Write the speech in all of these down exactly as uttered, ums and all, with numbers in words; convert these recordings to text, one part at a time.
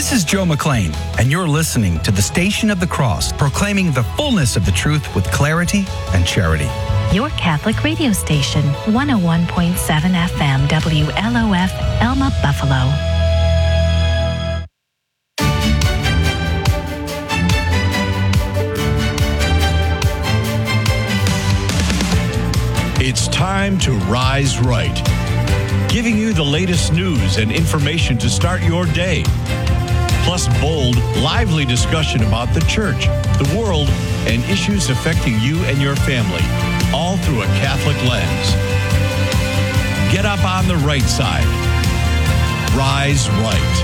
This is Joe McLean, and you're listening to the Station of the Cross, proclaiming the fullness of the truth with clarity and charity. Your Catholic radio station, one oh one point seven F M, W L O F, Elma, Buffalo. It's time to rise right, giving you the latest news and information to start your day. Plus bold, lively discussion about the church, the world, and issues affecting you and your family, all through a Catholic lens. Get up on the right side. Rise right.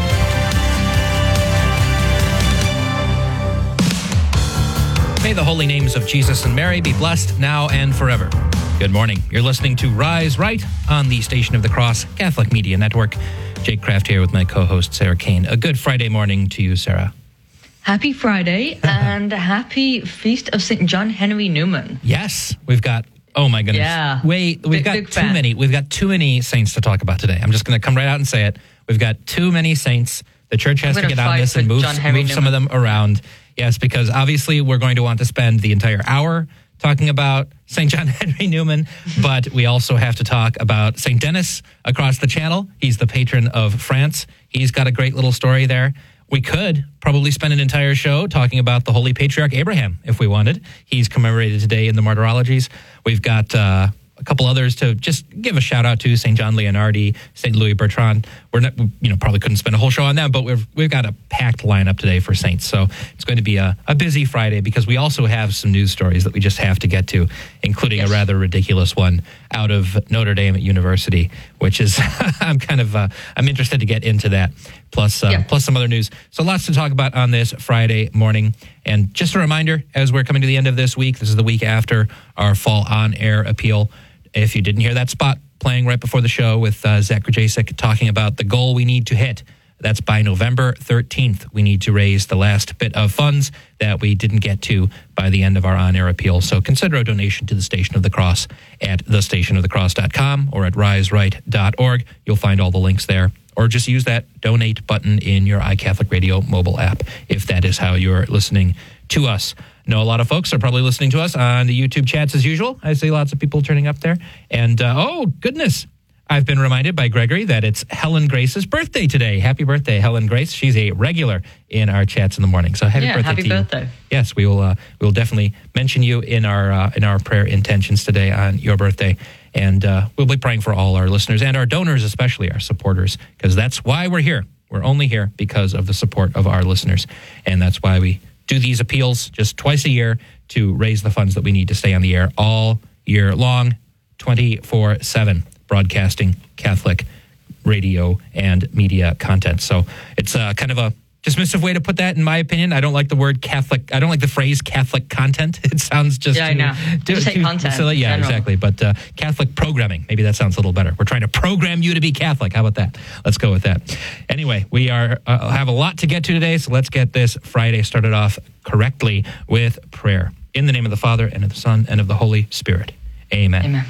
May the holy names of Jesus and Mary be blessed now and forever. Good morning. You're listening to Rise Right on the Station of the Cross Catholic Media Network. Jake Kraft here with my co-host, Sarah Kane. A good Friday morning to you, Sarah. Happy Friday and happy Feast of Saint John Henry Newman. Yes, we've got, oh my goodness. Yeah. Wait, we've big, got big too fan. many. We've got too many saints to talk about today. I'm just going to come right out and say it. We've got too many saints. The church has to get on this and move, move some of them around. Yes, because obviously we're going to want to spend the entire hour talking about Saint John Henry Newman, but we also have to talk about Saint Denis across the channel. He's the patron of France. He's got a great little story there. We could probably spend an entire show talking about the Holy Patriarch Abraham if we wanted. He's commemorated today in the Martyrologies. We've got uh, a couple others to just give a shout out to, Saint John Leonardi, Saint Louis Bertrand. We're not, you know, probably couldn't spend a whole show on them, but we've we've got a packed lineup today for saints. So it's going to be a, a busy Friday because we also have some news stories that we just have to get to, including yes. a rather ridiculous one out of Notre Dame University, which is I'm kind of uh, I'm interested to get into that. Plus, uh, yeah. plus some other news. So lots to talk about on this Friday morning. And just a reminder, as we're coming to the end of this week, this is the week after our fall on-air appeal. If you didn't hear that spot playing right before the show with uh, Zach Grajacek talking about the goal we need to hit, that's by November thirteenth. We need to raise the last bit of funds that we didn't get to by the end of our on-air appeal. So consider a donation to the Station of the Cross at the station of the cross dot com or at rise right dot org. You'll find all the links there. Or just use that donate button in your iCatholic Radio mobile app if that is how you're listening to us. I know a lot of folks are probably listening to us on the YouTube chats as usual. I see lots of people turning up there. And, uh, oh, goodness, I've been reminded by Gregory that it's Helen Grace's birthday today. Happy birthday, Helen Grace. She's a regular in our chats in the morning. So happy yeah, birthday happy to birthday. you. Yes, we will uh, we will definitely mention you in our, uh, in our prayer intentions today on your birthday. And uh, we'll be praying for all our listeners and our donors, especially our supporters, because that's why we're here. We're only here because of the support of our listeners. And that's why we do these appeals just twice a year to raise the funds that we need to stay on the air all year long, twenty-four seven, broadcasting Catholic radio and media content. So it's uh, kind of a dismissive way to put that, in my opinion. I don't like the word Catholic. I don't like the phrase Catholic content. It sounds just yeah, too, I know. too, just say too content. silly. Yeah, general. exactly. But uh, Catholic programming, maybe that sounds a little better. We're trying to program you to be Catholic. How about that? Let's go with that. Anyway, we are uh, have a lot to get to today, so let's get this Friday started off correctly with prayer. In the name of the Father, and of the Son, and of the Holy Spirit. Amen. Amen.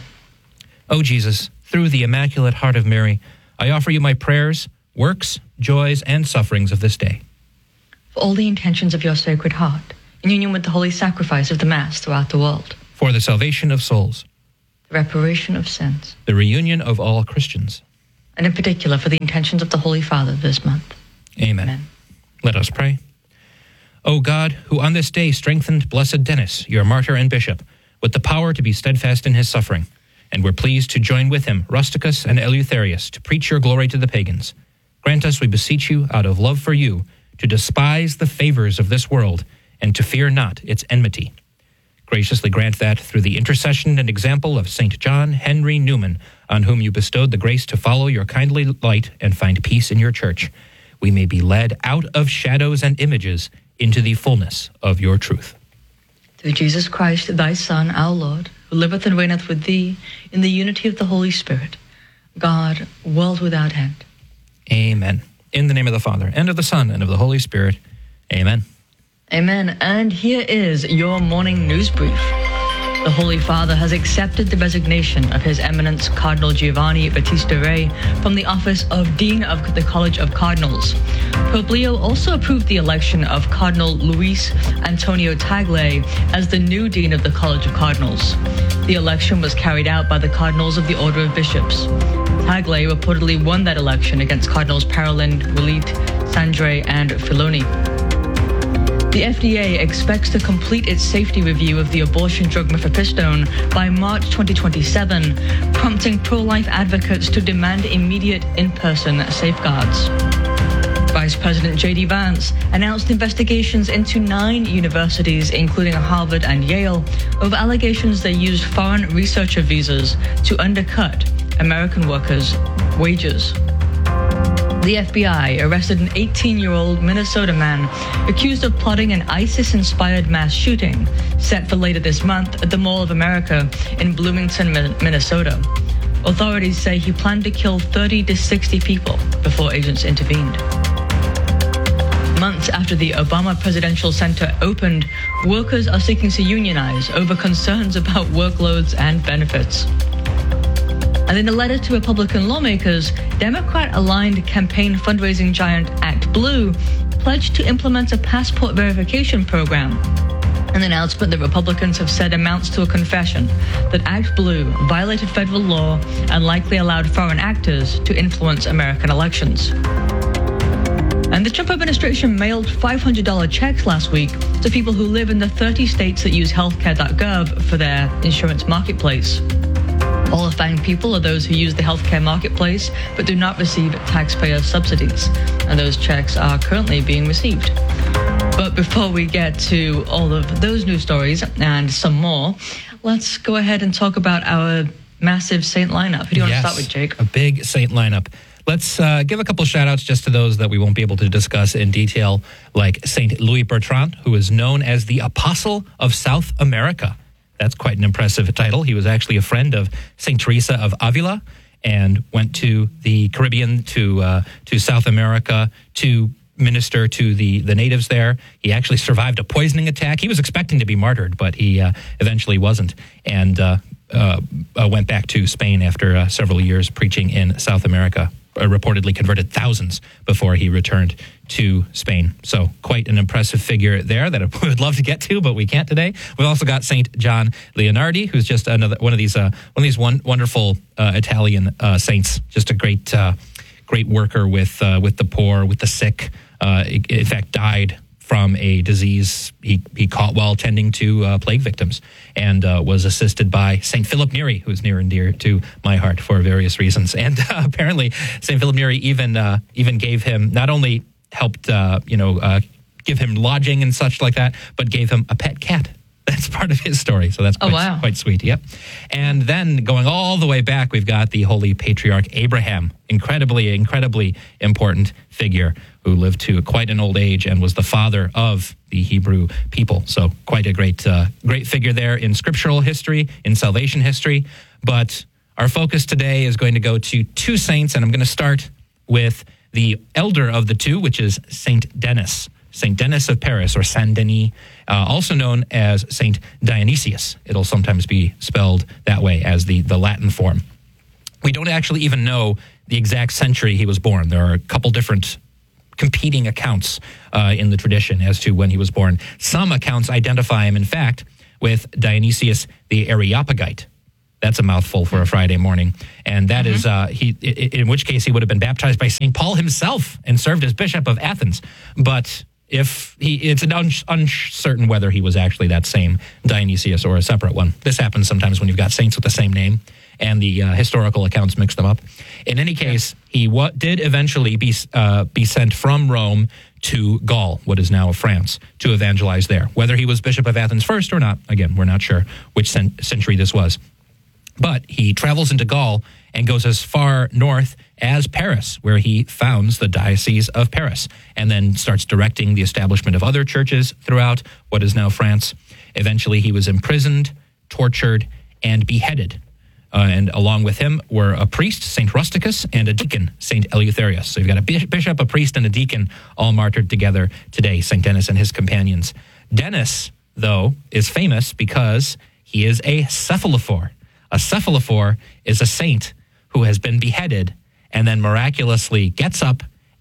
O Jesus, through the Immaculate Heart of Mary, I offer you my prayers, works, joys, and sufferings of this day. For all the intentions of your Sacred Heart, in union with the holy sacrifice of the Mass throughout the world. For the salvation of souls. The reparation of sins. The reunion of all Christians. And in particular for the intentions of the Holy Father this month. Amen. Amen. Let us pray. O God, who on this day strengthened Blessed Denis, your martyr and bishop, with the power to be steadfast in his suffering, and were pleased to join with him Rusticus and Eleutherius to preach your glory to the pagans, grant us, we beseech you, out of love for you, to despise the favors of this world and to fear not its enmity. Graciously grant that, through the intercession and example of Saint John Henry Newman, on whom you bestowed the grace to follow your kindly light and find peace in your church, we may be led out of shadows and images into the fullness of your truth. Through Jesus Christ, thy Son, our Lord, who liveth and reigneth with thee in the unity of the Holy Spirit, God, world without end. Amen. In the name of the Father, and of the Son, and of the Holy Spirit. Amen. Amen. And here is your morning news brief. The Holy Father has accepted the resignation of His Eminence Cardinal Giovanni Battista Re from the office of Dean of the College of Cardinals. Pope Leo also approved the election of Cardinal Luis Antonio Tagle as the new Dean of the College of Cardinals. The election was carried out by the Cardinals of the Order of Bishops. Tagle reportedly won that election against Cardinals Parolin, Ouellet, Sandre, and Filoni. The F D A expects to complete its safety review of the abortion drug mifepristone by March twenty twenty-seven, prompting pro-life advocates to demand immediate in-person safeguards. Vice President J D Vance announced investigations into nine universities, including Harvard and Yale, over allegations they used foreign researcher visas to undercut American workers' wages. The F B I arrested an eighteen-year-old Minnesota man accused of plotting an ISIS-inspired mass shooting set for later this month at the Mall of America in Bloomington, Minnesota. Authorities say he planned to kill thirty to sixty people before agents intervened. Months after the Obama Presidential Center opened, workers are seeking to unionize over concerns about workloads and benefits. And in a letter to Republican lawmakers, Democrat-aligned campaign fundraising giant ActBlue pledged to implement a passport verification program. An announcement that Republicans have said amounts to a confession that ActBlue violated federal law and likely allowed foreign actors to influence American elections. And the Trump administration mailed five hundred dollars checks last week to people who live in the thirty states that use healthcare dot gov for their insurance marketplace. Qualifying people are those who use the healthcare marketplace but do not receive taxpayer subsidies, and those checks are currently being received. But before we get to all of those news stories and some more, let's go ahead and talk about our massive saint lineup. Who do you yes, want to start with, Jake? A big saint lineup. Let's uh, give a couple shout-outs just to those that we won't be able to discuss in detail, like Saint Louis Bertrand, who is known as the Apostle of South America. That's quite an impressive title. He was actually a friend of Saint Teresa of Avila and went to the Caribbean, to uh, to South America, to minister to the, the natives there. He actually survived a poisoning attack. He was expecting to be martyred, but he uh, eventually wasn't, and uh, uh, uh, went back to Spain after uh, several years preaching in South America. Uh, reportedly converted thousands before he returned to Spain. So quite an impressive figure there that we would love to get to, but we can't today. We've also got Saint John Leonardi, who's just another one of these uh, one of these one, wonderful uh, Italian uh, saints. Just a great uh, great worker with uh, with the poor, with the sick. Uh, in fact, died from a disease he, he caught while tending to uh, plague victims, and uh, was assisted by Saint Philip Neri, who's near and dear to my heart for various reasons. And uh, apparently Saint Philip Neri even uh, even gave him, not only helped uh, you know uh, give him lodging and such like that, but gave him a pet cat. That's part of his story. So that's quite, oh, wow. quite sweet. Yep. And then going all the way back, we've got the Holy Patriarch Abraham, incredibly, incredibly important figure who lived to quite an old age and was the father of the Hebrew people. So quite a great, uh, great figure there in scriptural history, in salvation history. But our focus today is going to go to two saints, and I'm going to start with the elder of the two, which is Saint Denis. Saint Denis of Paris, or Saint Denis, uh, also known as Saint Dionysius. It'll sometimes be spelled that way as the, the Latin form. We don't actually even know the exact century he was born. There are a couple different competing accounts uh, in the tradition as to when he was born. Some accounts identify him, in fact, with Dionysius the Areopagite. That's a mouthful for a Friday morning. And that mm-hmm. is, uh, he. in which case he would have been baptized by Saint Paul himself and served as Bishop of Athens. But if he, it's un- uncertain whether he was actually that same Dionysius or a separate one. This happens sometimes when you've got saints with the same name and the uh, historical accounts mix them up. In any case, he wa- did eventually be uh, be sent from Rome to Gaul, what is now France, to evangelize there. Whether he was Bishop of Athens first or not, again, we're not sure which cent- century this was. But he travels into Gaul and goes as far north as Paris, where he founds the Diocese of Paris, and then starts directing the establishment of other churches throughout what is now France. Eventually, he was imprisoned, tortured, and beheaded. Uh, and along with him were a priest, Saint Rusticus, and a deacon, Saint Eleutherius. So you've got a bishop, a priest, and a deacon all martyred together today, Saint Denis and his companions. Denis, though, is famous because he is a cephalophore. A cephalophore is a saint who has been beheaded and then miraculously gets up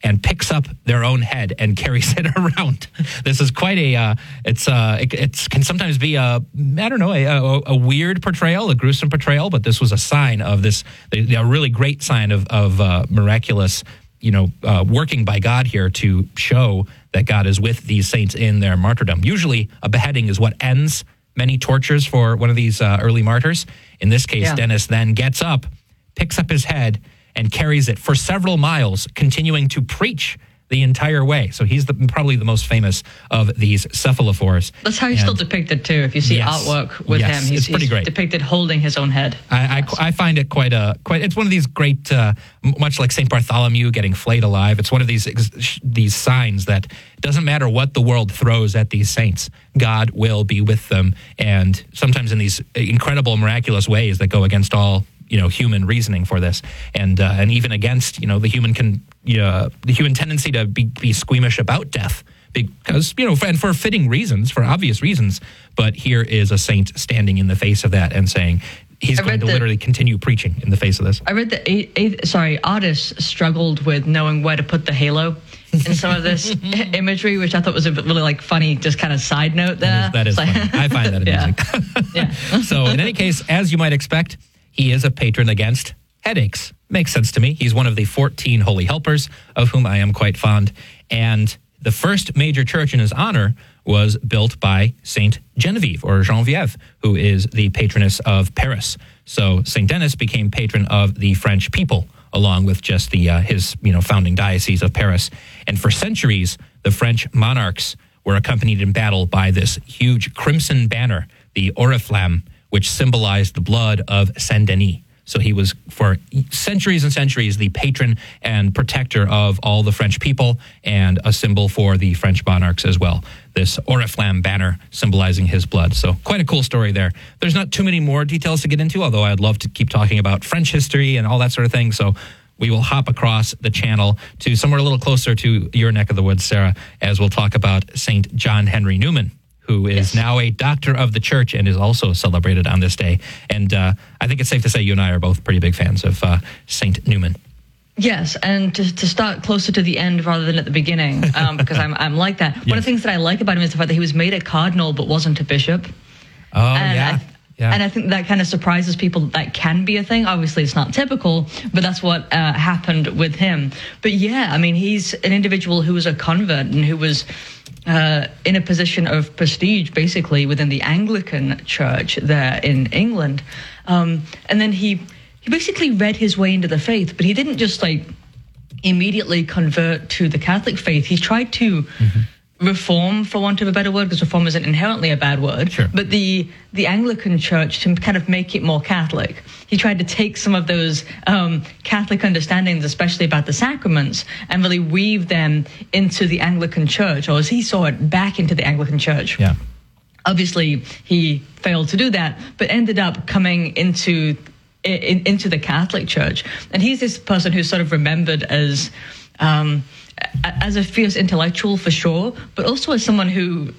and picks up their own head and carries it around. This is quite a, uh, it's, uh, it it's, can sometimes be a, I don't know, a, a, a weird portrayal, a gruesome portrayal, but this was a sign of this, a really great sign of, of uh, miraculous, you know, uh, working by God here to show that God is with these saints in their martyrdom. Usually a beheading is what ends many tortures for one of these uh, early martyrs. In this case, yeah. Dennis then gets up, picks up his head, and carries it for several miles, continuing to preach the entire way. So he's the, probably the most famous of these cephalophores. That's how he's and, still depicted too. If you see yes, artwork with yes, him, he's, it's pretty he's great. depicted holding his own head. I, yes. I, I find it quite a quite. It's one of these great, uh, much like Saint Bartholomew getting flayed alive. It's one of these these signs that it doesn't matter what the world throws at these saints, God will be with them, and sometimes in these incredible, miraculous ways that go against all, you know, human reasoning for this, and uh, and even against, you know, the human can uh, the human tendency to be, be squeamish about death, because, you know, and for fitting reasons, for obvious reasons. But here is a saint standing in the face of that and saying he's going to the, literally continue preaching in the face of this. I read that a, a, sorry, artists struggled with knowing where to put the halo in some of this imagery, which I thought was a bit really like funny, just kind of side note there. That is, that is funny. I find that amusing. Yeah. yeah. So in any case, as you might expect, he is a patron against headaches. Makes sense to me. He's one of the fourteen holy helpers, of whom I am quite fond. And the first major church in his honor was built by Saint Genevieve, or Geneviève, who is the patroness of Paris. So Saint Denis became patron of the French people, along with just the uh, his you know founding diocese of Paris. And for centuries, the French monarchs were accompanied in battle by this huge crimson banner, the Oriflamme, which symbolized the blood of Saint Denis. So he was, for centuries and centuries, the patron and protector of all the French people, and a symbol for the French monarchs as well. This Oriflamme banner symbolizing his blood. So quite a cool story there. There's not too many more details to get into, although I'd love to keep talking about French history and all that sort of thing. So we will hop across the channel to somewhere a little closer to your neck of the woods, Sarah, as we'll talk about Saint John Henry Newman, who is yes. now a doctor of the church and is also celebrated on this day. And uh, I think it's safe to say you and I are both pretty big fans of uh, Saint Newman. Yes, and to, to start closer to the end rather than at the beginning, um, because I'm I'm like that. Yes. One of the things that I like about him is the fact that he was made a cardinal but wasn't a bishop. Oh, and yeah. I, yeah. And I think that kind of surprises people that that can be a thing. Obviously, it's not typical, but that's what uh, happened with him. But yeah, I mean, he's an individual who was a convert and who was Uh, in a position of prestige, basically, within the Anglican Church there in England. Um, and then he, he basically read his way into the faith, but he didn't just, like, immediately convert to the Catholic faith. He tried to mm-hmm. reform, for want of a better word, because reform isn't inherently a bad word, sure. but the, the Anglican Church, to kind of make it more Catholic. He tried to take some of those um, Catholic understandings, especially about the sacraments, and really weave them into the Anglican Church, or as he saw it, back into the Anglican Church. Yeah. Obviously, he failed to do that, but ended up coming into in, into the Catholic Church. And he's this person who's sort of remembered as um, as a fierce intellectual, for sure, but also as someone who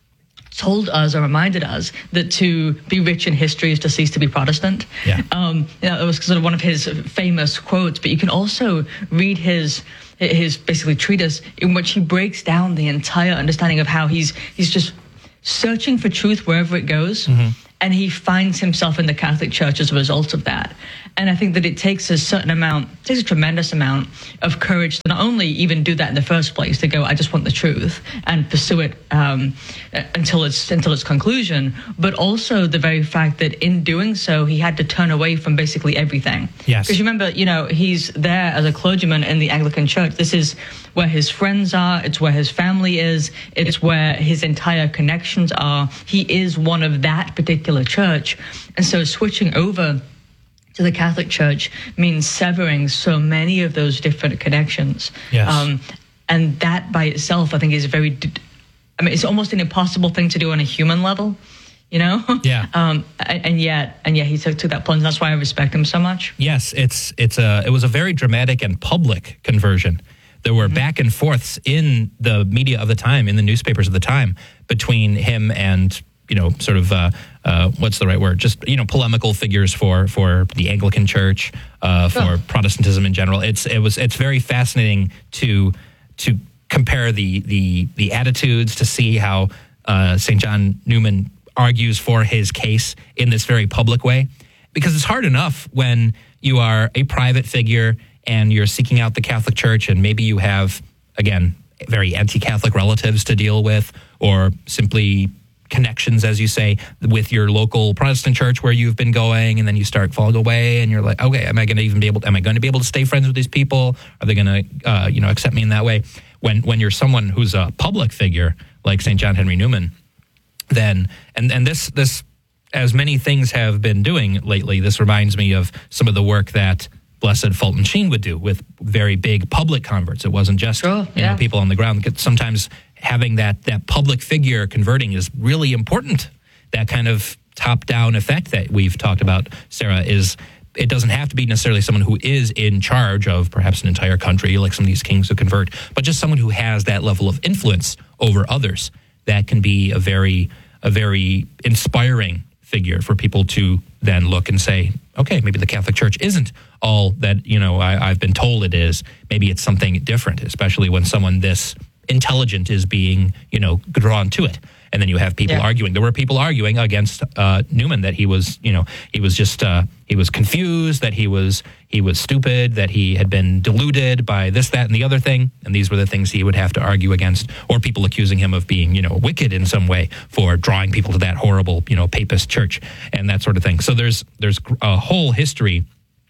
told us or reminded us that to be rich in history is to cease to be Protestant. Yeah. Um, you know, it was sort of one of his famous quotes, but you can also read his his basically treatise in which he breaks down the entire understanding of how he's he's just searching for truth wherever it goes. Mm-hmm. And he finds himself in the Catholic Church as a result of that. And I think that it takes a certain amount, it takes a tremendous amount of courage to not only even do that in the first place, to go, I just want the truth, and pursue it um, until its until its conclusion, but also the very fact that in doing so, he had to turn away from basically everything. Yes. Because remember, you know, he's there as a clergyman in the Anglican Church. This is where his friends are. It's where his family is. It's where his entire connections are. He is one of that particular church. And so switching over to the Catholic Church means severing so many of those different connections. Yes. Um, and that by itself, I think, is very, I mean, it's almost an impossible thing to do on a human level, you know? Yeah. um, and yet, and yet he took, took that plunge. That's why I respect him so much. Yes, it's it's a it was a very dramatic and public conversion. There were mm-hmm. back and forths in the media of the time, in the newspapers of the time, between him and you know, sort of, uh, uh, what's the right word? Just, you know, polemical figures for, for the Anglican Church, uh, for oh. Protestantism in general. It's, it was, it's very fascinating to, to compare the, the, the attitudes, to see how, uh, Saint John Neumann argues for his case in this very public way, because it's hard enough when you are a private figure and you're seeking out the Catholic Church, and maybe you have, again, very anti-Catholic relatives to deal with, or simply connections, as you say, with your local Protestant church where you've been going, and then you start falling away, and you're like, okay, am I going to even be able to, am I going to be able to stay friends with these people? Are they going to, uh, you know, accept me in that way? When when you're someone who's a public figure like Saint John Henry Newman, then, and, and this, this, as many things have been doing lately, this reminds me of some of the work that Blessed Fulton Sheen would do with very big public converts. It wasn't just sure, yeah. you know, people on the ground. Sometimes having that that public figure converting is really important. That kind of top-down effect that we've talked about, Sarah, is it doesn't have to be necessarily someone who is in charge of perhaps an entire country, like some of these kings who convert, but just someone who has that level of influence over others. That can be a very, a very inspiring figure for people to then look and say, okay, maybe the Catholic Church isn't all that, you know, I, I've been told it is. Maybe it's something different, especially when someone this intelligent is being, you know, drawn to it. And then you have people yeah. arguing. There were people arguing against uh, Newman that he was, you know, he was just, uh, he was confused, that he was, he was stupid, that he had been deluded by this, that, and the other thing. And these were the things he would have to argue against, or people accusing him of being, you know, wicked in some way for drawing people to that horrible, you know, papist church and that sort of thing. So there's, there's a whole history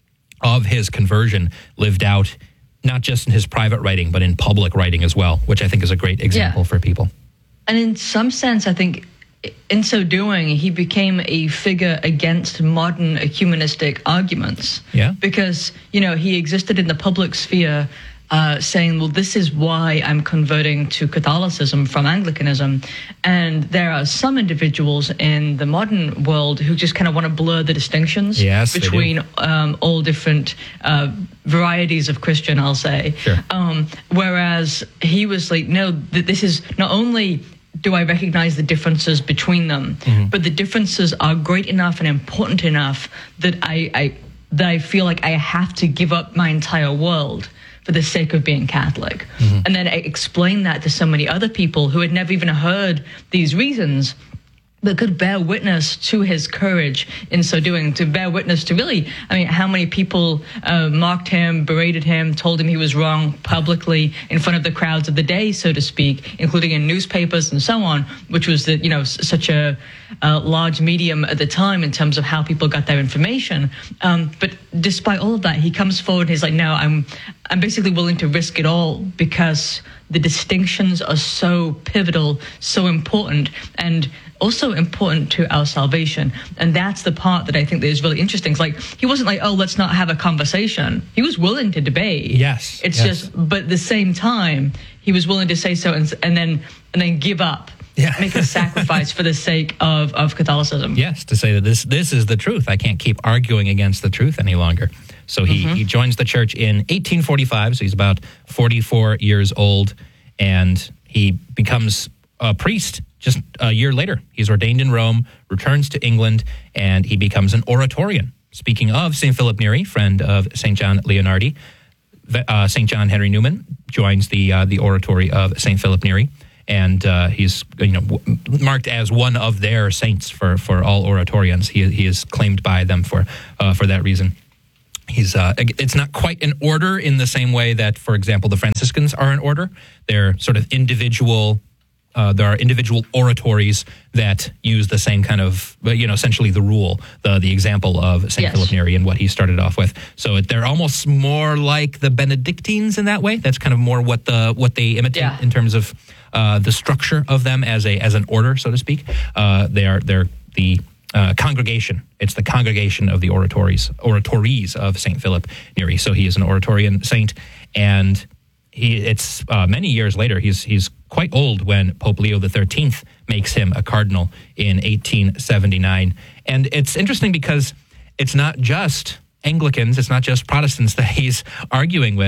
of his conversion lived out, not just in his private writing, but in public writing as well, which I think is a great example yeah. for people. And in some sense, I think in so doing, he became a figure against modern ecumenistic arguments. Yeah. Because, you know, he existed in the public sphere uh, saying, well, this is why I'm converting to Catholicism from Anglicanism. And there are some individuals in the modern world who just kind of want to blur the distinctions yes, between um, all different uh, varieties of Christian, I'll say. Sure. Um, whereas he was like, no, th- this is not only do I recognize the differences between them, mm-hmm. but the differences are great enough and important enough that I, I that I feel like I have to give up my entire world for the sake of being Catholic. Mm-hmm. And then I explained that to so many other people who had never even heard these reasons, but could bear witness to his courage in so doing, to bear witness to really, I mean, how many people uh, mocked him, berated him, told him he was wrong publicly in front of the crowds of the day, so to speak, including in newspapers and so on, which was, the, you know, s- such a, a large medium at the time in terms of how people got their information. Um, but despite all of that, he comes forward and he's like, no, I'm, I'm basically willing to risk it all because the distinctions are so pivotal, so important, and also important to our salvation. And that's the part that I think that is really interesting. It's like, he wasn't like, oh, let's not have a conversation. He was willing to debate. Yes. It's yes. just, but at the same time, he was willing to say so and, and then and then give up, yeah. make a sacrifice for the sake of, of Catholicism. Yes, to say that this this is the truth. I can't keep arguing against the truth any longer. So he, mm-hmm. he joins the church in eighteen forty-five, so he's about forty-four years old, and he becomes a priest just a year later. He's ordained in Rome, returns to England, and he becomes an Oratorian. Speaking of Saint Philip Neri, friend of Saint John Leonardi, uh, Saint John Henry Newman joins the uh, the oratory of Saint Philip Neri, and uh, he's you know w- marked as one of their saints for, for all Oratorians. He he is claimed by them for uh, for that reason. He's uh, it's not quite an order in the same way that, for example, the Franciscans are an order. They're sort of individual. Uh, there are individual oratories that use the same kind of, you know, essentially the rule, the the example of Saint Yes. Philip Neri and what he started off with. So they're almost more like the Benedictines in that way. That's kind of more what the what they imitate Yeah. in terms of uh, the structure of them as a as an order, so to speak. Uh, they are they're the uh, congregation. It's the congregation of the oratories oratories of Saint Philip Neri. So he is an Oratorian saint, and he it's uh, many years later. He's he's quite old when Pope Leo the thirteenth makes him a cardinal in eighteen seventy-nine. And it's interesting because it's not just Anglicans, it's not just Protestants that he's arguing with.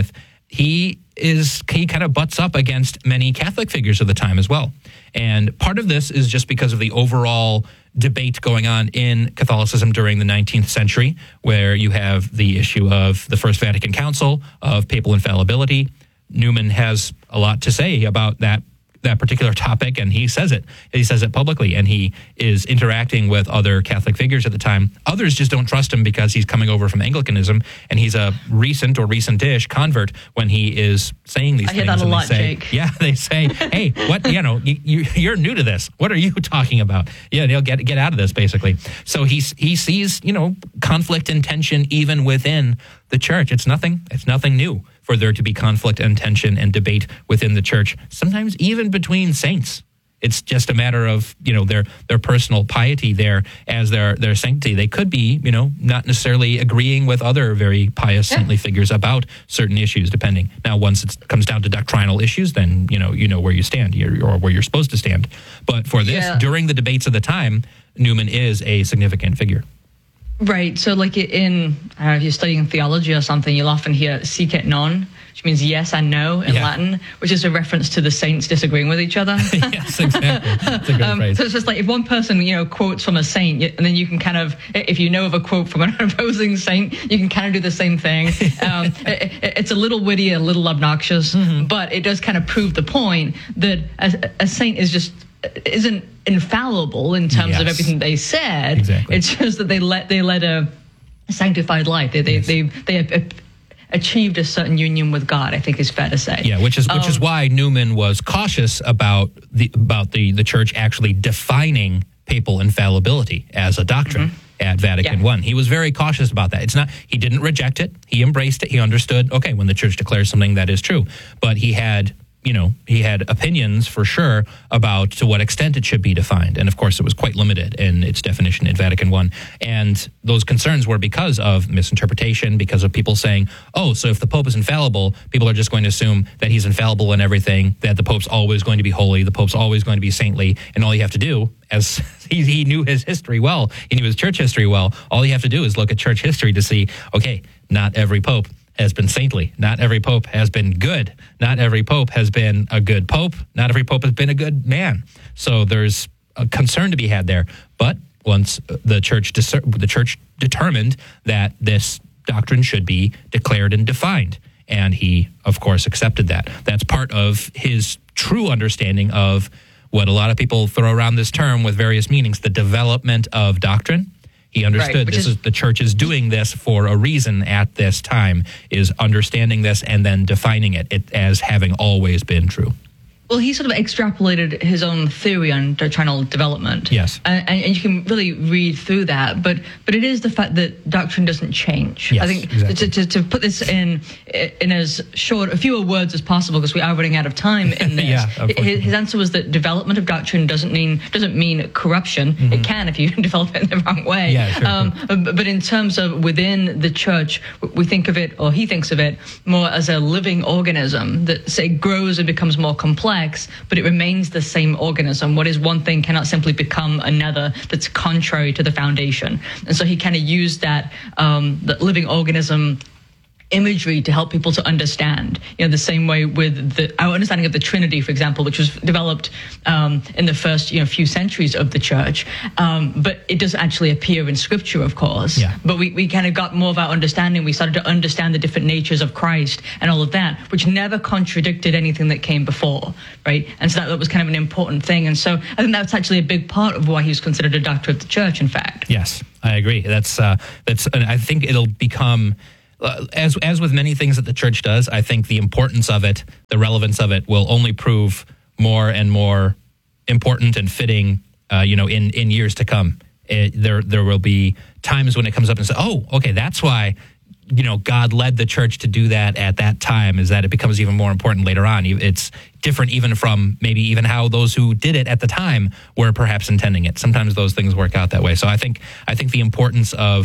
he is he kind of butts up against many Catholic figures of the time as well. And part of this is just because of the overall debate going on in Catholicism during the nineteenth century, where you have the issue of the First Vatican Council, of papal infallibility. Newman has a lot to say about that that particular topic, and he says it. He says it publicly, and he is interacting with other Catholic figures at the time. Others just don't trust him because he's coming over from Anglicanism, and he's a recent or recent-ish convert when he is saying these I hear things. that a and lot, they say, Jake. Yeah, they say, hey, what, you know, you, you, you're new to this. What are you talking about? Yeah, they'll get get out of this, basically. So he, he sees, you know, conflict and tension even within the church. It's nothing, it's nothing new for there to be conflict and tension and debate within the church, sometimes even between saints. It's just a matter of, you know, their their personal piety there as their their sanctity. They could be, you know, not necessarily agreeing with other very pious, yeah. saintly figures about certain issues, depending. Now, once it comes down to doctrinal issues, then, you know, you know where you stand you're, or where you're supposed to stand. But for this, yeah. during the debates of the time, Newman is a significant figure. Right. So like in, I don't know, if you're studying theology or something, you'll often hear sic et non, which means yes and no in yeah. Latin, which is a reference to the saints disagreeing with each other. Yes, exactly. That's a good um, phrase. So it's just like if one person, you know, quotes from a saint, and then you can kind of, if you know of a quote from an opposing saint, you can kind of do the same thing. Um, it, it's a little witty, a little obnoxious, mm-hmm. but it does kind of prove the point that a, a saint is just, isn't infallible in terms yes. of everything they said. Exactly. It's just that they let they led a sanctified life. They they yes. they, they, they achieved a certain union with God, I think is fair to say. Yeah, which is which um, is why Newman was cautious about the about the, the church actually defining papal infallibility as a doctrine. Mm-hmm. At Vatican yeah. I. He was very cautious about that. It's not, he didn't reject it. He embraced it. He understood, okay, when the church declares something, that is true. But he had, you know, he had opinions for sure about to what extent it should be defined. And of course, it was quite limited in its definition at Vatican I. And those concerns were because of misinterpretation, because of people saying, oh, so if the Pope is infallible, people are just going to assume that he's infallible in everything, that the Pope's always going to be holy, the Pope's always going to be saintly, and all you have to do, as he, he knew his history well, he knew his church history well, all you have to do is look at church history to see, okay, not every Pope has been saintly. Not every pope has been good. Not every pope has been a good pope. Not every pope has been a good man. So there's a concern to be had there. But once the church the church determined that this doctrine should be declared and defined, and he, of course, accepted that. That's part of his true understanding of what a lot of people throw around this term with various meanings, the development of doctrine. He understood right, this is, is the church is doing this for a reason at this time, is understanding this and then defining it, it as having always been true. Well, he sort of extrapolated his own theory on doctrinal development. Yes. And, and you can really read through that. But but it is the fact that doctrine doesn't change. Yes, I think exactly. to, to, to put this in in as short, a fewer words as possible, because we are running out of time in this. yeah, his, his answer was that development of doctrine doesn't mean doesn't mean corruption. Mm-hmm. It can if you develop it in the wrong way. Yeah, sure, um, sure. But in terms of within the church, we think of it, or he thinks of it, more as a living organism that, say, grows and becomes more complex, but it remains the same organism. What is one thing cannot simply become another that's contrary to the foundation. And so he kind of used that, um, the living organism imagery to help people to understand, you know, the same way with the, our understanding of the Trinity, for example, which was developed um, in the first, you know, few centuries of the church. Um, but it doesn't actually appear in Scripture, of course. Yeah. But we, we kind of got more of our understanding. We started to understand the different natures of Christ and all of that, which never contradicted anything that came before, right? And so that, that was kind of an important thing. And so I think that's actually a big part of why he was considered a doctor of the church, in fact. Yes, I agree. That's, uh, that's. I think it'll become... Uh, as as with many things that the church does, I think the importance of it, the relevance of it, will only prove more and more important and fitting, uh, you know, in, in years to come. It, there there will be times when it comes up and says, "Oh, okay, that's why, you know, God led the church to do that at that time." Is that it becomes even more important later on? It's different even from maybe even how those who did it at the time were perhaps intending it. Sometimes those things work out that way. So I think I think the importance of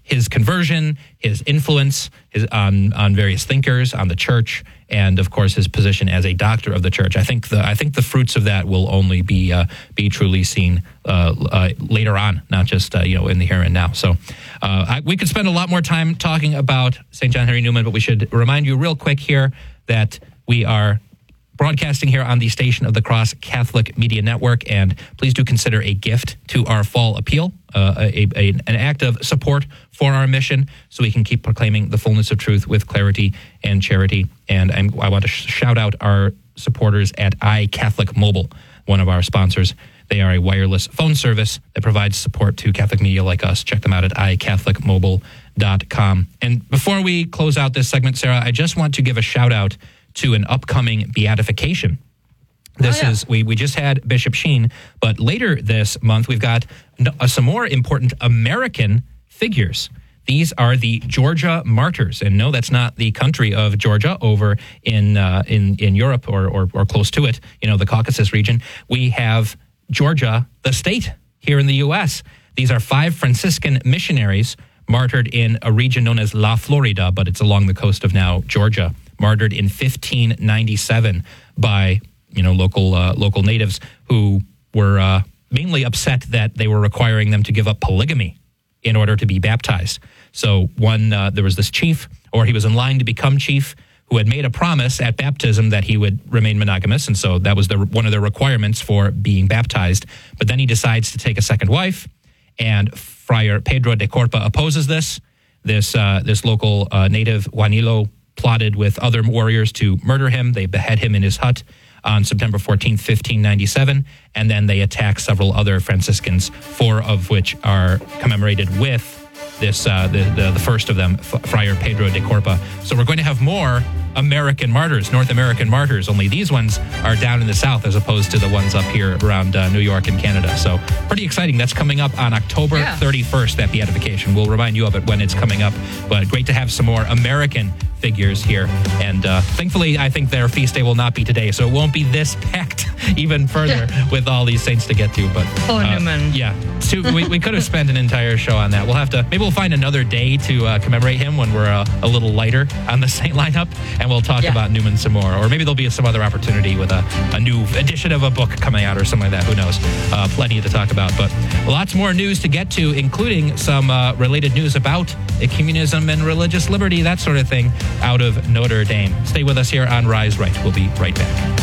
his conversion, his influence his, on on various thinkers, on the church, and of course his position as a doctor of the church. I think the I think the fruits of that will only be uh, be truly seen uh, uh, later on, not just uh, you know in the here and now. So uh, I, we could spend a lot more time talking about Saint John Henry Newman, but we should remind you real quick here that we are broadcasting here on the Station of the Cross Catholic Media Network, and please do consider a gift to our fall appeal, uh, a, a, an act of support for our mission, so we can keep proclaiming the fullness of truth with clarity and charity. And I'm, I want to sh- shout out our supporters at iCatholic Mobile, one of our sponsors. They are a wireless phone service that provides support to Catholic media like us. Check them out at i catholic mobile dot com. And before we close out this segment, Sarah, I just want to give a shout out to an upcoming beatification. This oh, yeah. is, we, we just had Bishop Sheen, but later this month, we've got uh, some more important American figures. These are the Georgia Martyrs. And no, that's not the country of Georgia over in uh, in, in Europe or, or, or close to it, you know, the Caucasus region. We have Georgia, the state, here in the U S. These are five Franciscan missionaries martyred in a region known as La Florida, but it's along the coast of now Georgia. Martyred in fifteen ninety-seven by, you know, local uh, local natives who were uh, mainly upset that they were requiring them to give up polygamy in order to be baptized. So one, uh, there was this chief, or he was in line to become chief, who had made a promise at baptism that he would remain monogamous, and so that was the, one of the requirements for being baptized. But then he decides to take a second wife, and Friar Pedro de Corpa opposes this. This uh, this local uh, native, Juanilo, plotted with other warriors to murder him. They behead him in his hut on September fourteenth, fifteen ninety-seven, and then they attack several other Franciscans, four of which are commemorated with this uh, the, the the first of them, Friar Pedro de Corpa. So we're going to have more American martyrs, North American martyrs, only these ones are down in the south as opposed to the ones up here around uh, New York and Canada. So pretty exciting. That's coming up on October yeah. thirty-first, that beatification. We'll remind you of it when it's coming up, but great to have some more American figures here. And uh, thankfully, I think their feast day will not be today, so it won't be this packed even further yeah. with all these saints to get to. But oh, uh, Newman. Yeah, too, we, we could have spent an entire show on that. We'll have to, maybe we'll find another day to uh, commemorate him when we're uh, a little lighter on the saint lineup, and we'll talk yeah. about Newman some more. Or maybe there'll be some other opportunity with a, a new edition of a book coming out or something like that. Who knows? Uh, plenty to talk about. But lots more news to get to, including some uh, related news about ecumenism and religious liberty, that sort of thing, out of Notre Dame. Stay with us here on Rise Right. We'll be right back.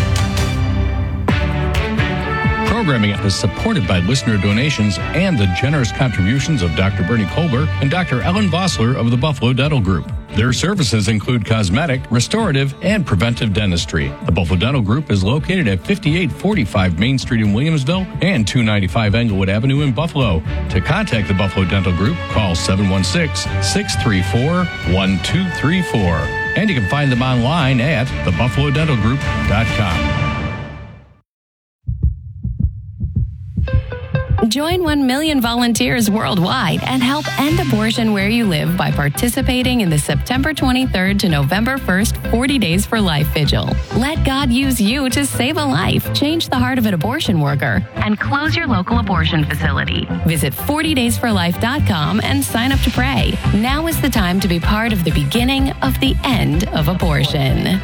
Programming is supported by listener donations and the generous contributions of Doctor Bernie Kolber and Doctor Ellen Vossler of the Buffalo Dental Group. Their services include cosmetic, restorative, and preventive dentistry. The Buffalo Dental Group is located at fifty-eight forty-five Main Street in Williamsville and two ninety-five Englewood Avenue in Buffalo. To contact the Buffalo Dental Group, call seven one six, six three four, one two three four. And you can find them online at the buffalo dental group dot com. Join one million volunteers worldwide and help end abortion where you live by participating in the September twenty-third to November first forty Days for Life Vigil. Let God use you to save a life, change the heart of an abortion worker, and close your local abortion facility. Visit forty days for life dot com and sign up to pray. Now is the time to be part of the beginning of the end of abortion.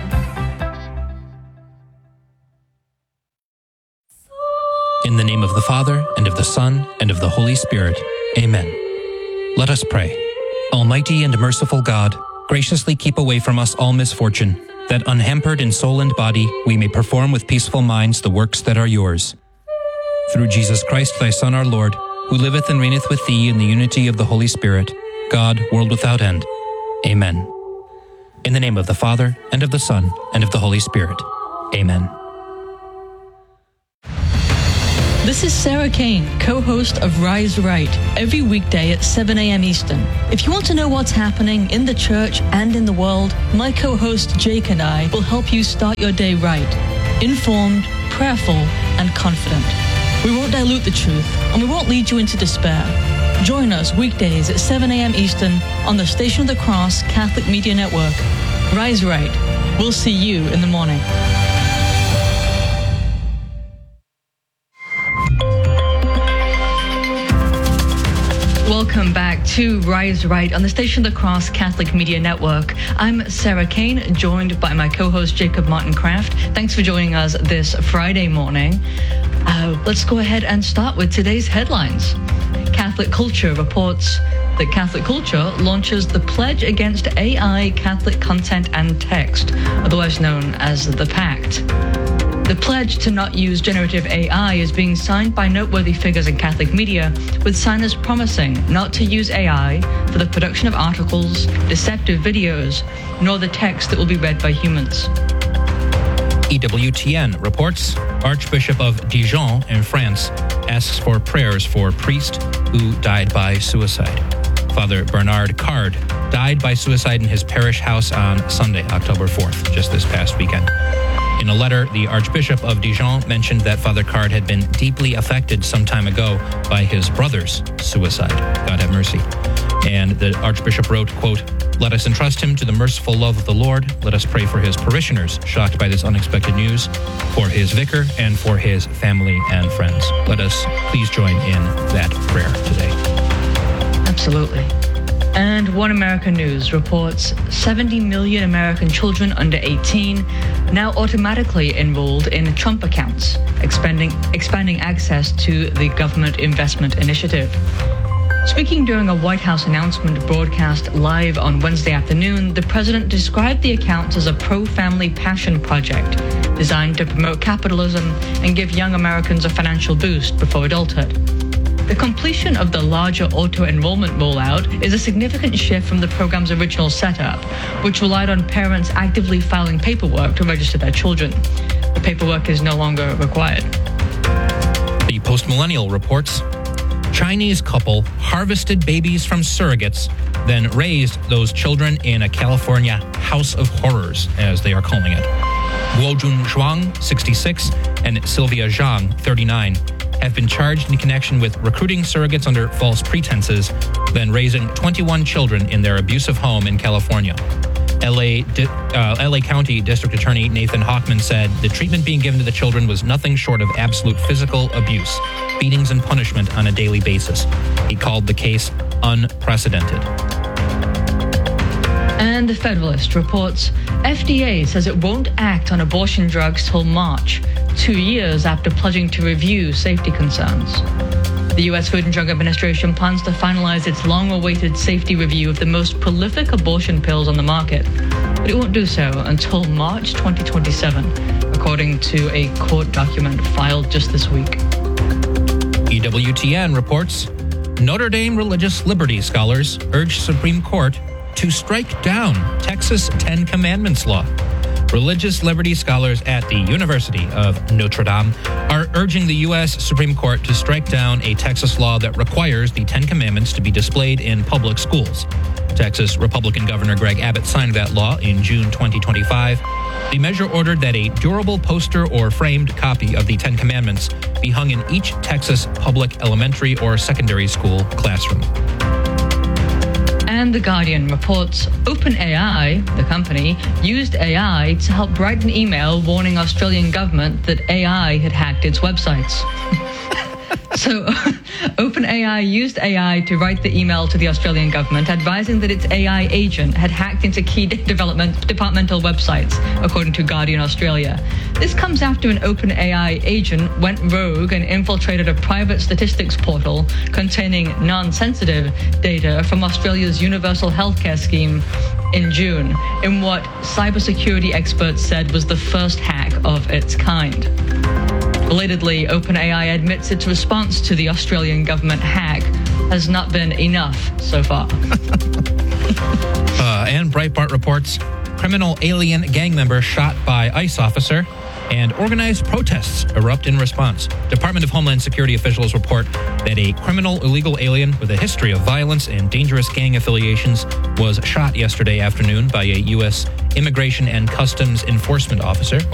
In the name of the Father, and of the Son, and of the Holy Spirit. Amen. Let us pray. Almighty and merciful God, graciously keep away from us all misfortune, that unhampered in soul and body, we may perform with peaceful minds the works that are yours. Through Jesus Christ, thy Son, our Lord, who liveth and reigneth with thee in the unity of the Holy Spirit, God, world without end. Amen. In the name of the Father, and of the Son, and of the Holy Spirit. Amen. This is Sarah Kane, co-host of Rise Right, every weekday at seven a.m. Eastern. If you want to know what's happening in the church and in the world, my co-host Jake and I will help you start your day right, informed, prayerful, and confident. We won't dilute the truth, and we won't lead you into despair. Join us weekdays at seven a.m. Eastern on the Station of the Cross Catholic Media Network. Rise Right. We'll see you in the morning. Welcome back to Rise Right on the Station of the Cross Catholic Media Network. I'm Sarah Kane, joined by my co-host Jacob Martin Kraft. Thanks for joining us this Friday morning. Uh, let's go ahead and start with today's headlines. Catholic Culture reports that Catholic Culture launches the Pledge Against A I Catholic Content and Text, otherwise known as the PACT. The pledge to not use generative A I is being signed by noteworthy figures in Catholic media, with signers promising not to use A I for the production of articles, deceptive videos, nor the text that will be read by humans. E W T N reports Archbishop of Dijon in France asks for prayers for priest who died by suicide. Father Bernard Card died by suicide in his parish house on Sunday, October fourth, just this past weekend. In a letter, the Archbishop of Dijon mentioned that Father Card had been deeply affected some time ago by his brother's suicide. God have mercy. And the Archbishop wrote, quote, "Let us entrust him to the merciful love of the Lord. Let us pray for his parishioners shocked by this unexpected news, for his vicar, and for his family and friends." Let us please join in that prayer today. Absolutely. And One America News reports seventy million American children under eighteen now automatically enrolled in Trump accounts, expanding, expanding access to the government investment initiative. Speaking during a White House announcement broadcast live on Wednesday afternoon, the president described the accounts as a pro-family passion project designed to promote capitalism and give young Americans a financial boost before adulthood. The completion of the larger auto-enrollment rollout is a significant shift from the program's original setup, which relied on parents actively filing paperwork to register their children. The paperwork is no longer required. The Post-Millennial reports Chinese couple harvested babies from surrogates, then raised those children in a California house of horrors, as they are calling it. Guojun Zhuang, sixty-six, and Sylvia Zhang, thirty-nine, have been charged in connection with recruiting surrogates under false pretenses, then raising twenty-one children in their abusive home in California. L A, uh, L A County District Attorney Nathan Hochman said the treatment being given to the children was nothing short of absolute physical abuse, beatings and punishment on a daily basis. He called the case unprecedented. And the Federalist reports F D A says it won't act on abortion drugs till March, two years after pledging to review safety concerns. The U S Food and Drug Administration plans to finalize its long-awaited safety review of the most prolific abortion pills on the market, but it won't do so until March twenty twenty-seven, according to a court document filed just this week. E W T N reports Notre Dame religious liberty scholars urge Supreme Court to strike down Texas Ten Commandments law. Religious liberty scholars at the University of Notre Dame are urging the U S Supreme Court to strike down a Texas law that requires the Ten Commandments to be displayed in public schools. Texas Republican Governor Greg Abbott signed that law in June twenty twenty-five. The measure ordered that a durable poster or framed copy of the Ten Commandments be hung in each Texas public elementary or secondary school classroom. And The Guardian reports OpenAI, the company, used A I to help write an email warning Australian government that A I had hacked its websites. So, OpenAI used A I to write the email to the Australian government advising that its A I agent had hacked into key development departmental websites, according to Guardian Australia. This comes after an OpenAI agent went rogue and infiltrated a private statistics portal containing non-sensitive data from Australia's universal healthcare scheme in June, in what cybersecurity experts said was the first hack of its kind. Belatedly, OpenAI admits its response to the Australian government hack has not been enough so far. uh, and Breitbart reports criminal alien gang member shot by ICE officer, and organized protests erupt in response. Department of Homeland Security officials report that a criminal illegal alien with a history of violence and dangerous gang affiliations was shot yesterday afternoon by a U S Immigration and Customs Enforcement officer,